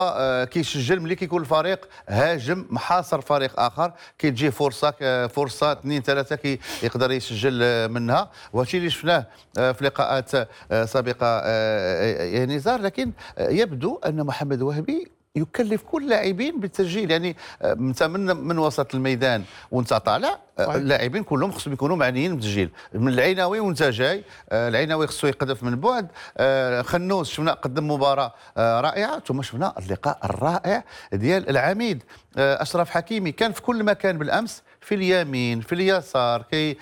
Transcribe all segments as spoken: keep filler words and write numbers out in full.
آه، كيسجل ملي كيكون الفريق هاجم محاصر فريق اخر، كتجي فرصه فرصه اثنين ثلاثه كي يقدر يسجل منها، وهادشي اللي شفناه في لقاءات سابقه يا نزار. لكن يبدو ان محمد وهبي يكلف كل اللاعبين بالتسجيل، يعني انت من من وسط الميدان وانت طالع اللاعبين كلهم خصهم يكونوا معنيين بالتسجيل، من العيناوي وانت جاي. العيناوي خصو يقذف من بعد، خنوس شفنا قدم مباراه رائعه، ثم شفنا اللقاء الرائع ديال العميد اشرف حكيمي، كان في كل مكان بالامس، في اليمين في اليسار، كي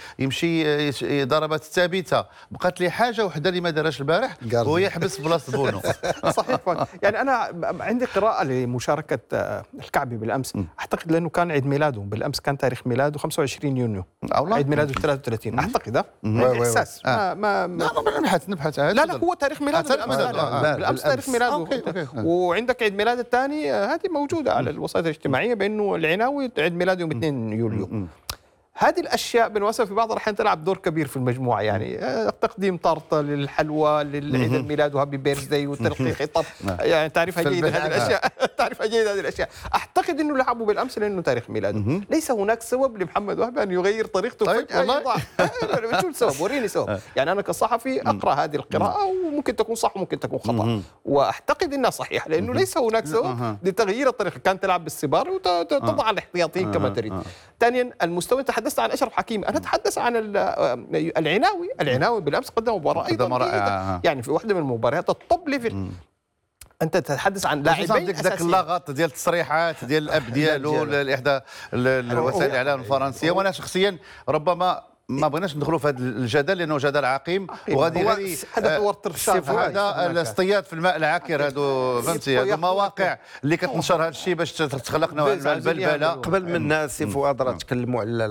يمشي ضربات ثابته. بقات لي حاجه وحده اللي ما دارهاش البارح، هو يحبس بلاصه بونو. صحيح. يعني انا عندي قراءه لمشاركه الكعبي بالامس، اعتقد لانه كان عيد ميلاده بالامس، كان تاريخ ميلاده خمسة وعشرين يونيو، عيد ميلاده ثلاثة وثلاثين اعتقد. عندي احساس ما ما لا نبحث نبحث لا لا هو تاريخ ميلاده بالامس، تاريخ ميلاده. وعندك عيد ميلاد الثاني، هذه موجوده على الوسائل الاجتماعيه بانه العناوي عيد ميلاده يوم اثنين يوليو. هذه الاشياء بالمناسبه في بعض الاحيان تلعب دور كبير في المجموعه، يعني تقديم طرطه للحلوى للعيد الميلاد وهابي بيرثداي وتلقي خطاب، يعني تعرفها جيد هذه الاشياء، تعرفها جيد هذه الاشياء. اعتقد انه لعبوا بالامس لانه تاريخ ميلاده. ليس هناك سبب لمحمد وهبي ان يغير طريقته. طيب والله شو السبب؟ وريني سبب. يعني انا كصحفي اقرا هذه القراءه وممكن تكون صح وممكن تكون خطا، واعتقد انها صحيحه لانه ليس هناك سبب لتغيير الطريقه. كان تلعب بالصبار وتضع الاحتياطيين كما تريد. ثانيا المستوى، تحدثت عن اشرف حكيمي، انا اتحدث عن العناوي. العناوي بالامس قدم مباراه ايضا، يعني في واحده من المباريات الطب ليفل. انت تتحدث عن لاعبين اساسيين. ذاك اللغط ديال التصريحات ديال الاب ديالو لاحدى الوسائل الاعلام الفرنسيه، وانا شخصيا ربما ما بغيناش ندخلوا في هذا الجدل لانه جدل عقيم، وغادي غادي هذا هو الترشاف، هذا الاصطياد في الماء العكر. هادو فهمتي، هادو مواقع اللي كتنشر هذا الشيء باش تخلق نوع من البلبله. قبل من الناس سي فؤاد راه تكلموا على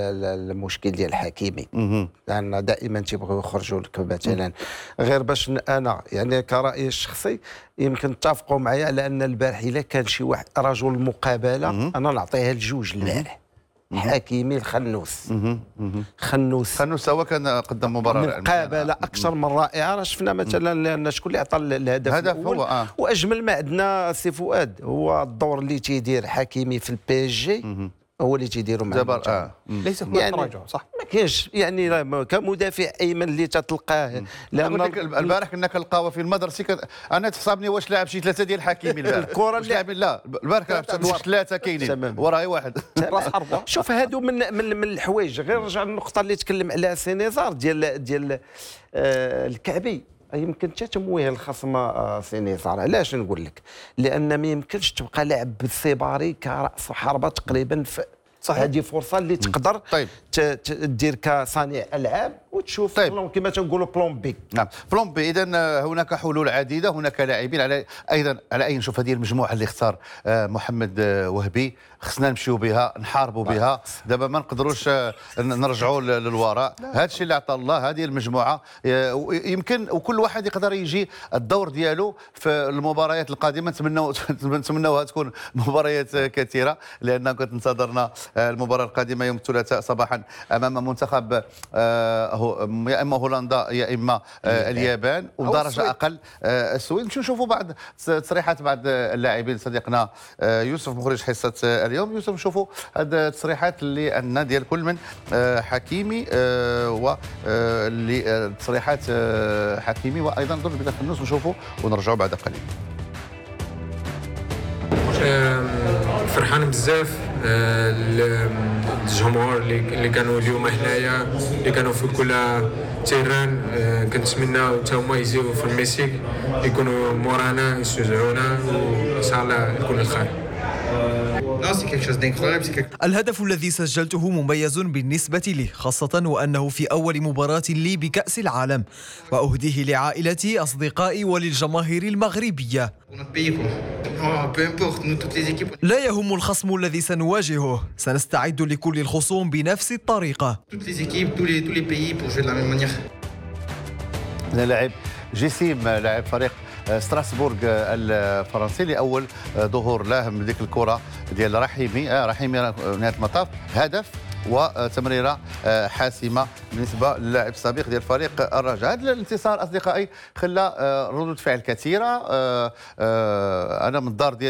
المشكل ديال حكيمي، لان دائما تيبغيو يخرجوا لك مثلا، غير باش انا يعني كرأيي الشخصي يمكن تتفقوا معايا على ان البارح الا كان شي واحد رجل مقابله انا نعطيها لجوج البارح، حكيمي الخنوس. خنوس خنوس هو كان قدم مباراه مقابله اكثر من رائعه. راه شفنا مثلا لان شكون اللي عطى الهدف الهدف هو آه. واجمل ما عندنا سي فؤاد هو الدور اللي تيدير حكيمي في البي اس جي، هو اللي تيديروا مع جبر اه ليس هناك يعني تراجع، صح؟ ما كاينش يعني كمدافع ايمن اللي تتلقاه. لان البارح كنا كنلقاوه في المدرسه كت... انا تصابني واش لعب شي ثلاثه ديال حكيمي البارح الكره اللي لعب لا البارح لعب ثلاثه كاينين وراي واحد راس حربه. شوف هادو من من, من الحوايج. غير رجع للنقطه اللي تكلم عليها سي نزار ديال ديال آه الكعبي، يمكن حتى تمويه الخصم سي نزار. علاش نقول لك؟ لان ما يمكنش تبقى لاعب بالسيباري كراس حربه تقريبا في صحيح. هذه فرصه اللي تقدر طيب. تدير كصانع العاب وتشوف طيب. كما تنقولوا بلون بي. نعم بلون بي. اذا هناك حلول عديده، هناك لاعبين على ايضا على اي نشوف هذه المجموعه اللي اختار محمد وهبي، خصنا نمشيو بها نحاربوا بها. دابا ما نقدروش نرجعوا للوراء. هذا الشيء اللي عطى الله هذه المجموعه، يمكن وكل واحد يقدر يجي الدور ديالو في المباريات القادمه. نتمنوا نتمنوها تكون مباريات كثيره، لان كنت انتظرنا المباراه القادمه يوم الثلاثاء صباحا امام منتخب يا اما هولندا يا اما اليابان، ودرجه اقل السويد. نمشيو نشوفوا بعض تصريحات بعض اللاعبين. صديقنا يوسف مخرج حصه اليوم، يوسف نشوفوا هذه التصريحات اللي عندنا ديال كل من حكيمي و اللي تصريحات حكيمي وايضا ضد بدا خنوس. نشوفوا ونرجعوا بعد قليل. فرحان بزاف الجمهور اللي كانوا اليوم هنايا، اللي كانوا في كل تيران. كنتمنى حتى هما يجيو في الميسيك يكونوا مورانا يشجعونا، وان شاء الله يكون الخير. الهدف الذي سجلته مميز بالنسبة لي، خاصة وأنه في أول مباراة لي بكأس العالم، وأهديه لعائلتي أصدقائي وللجماهير المغربية. لا يهم الخصم الذي سنواجهه، سنستعد لكل الخصوم بنفس الطريقة. لاعب جسيم لاعب فريق ستراسبورغ الفرنسي لأول ظهور له من ديك الكرة ديال رحيمي. رحيمي نهاية المطاف هدف وتمريره حاسمه بالنسبه للاعب السابق ديال فريق الرجاء. هذا الانتصار اصدقائي خلى ردود فعل كثيره. انا من الدار ديال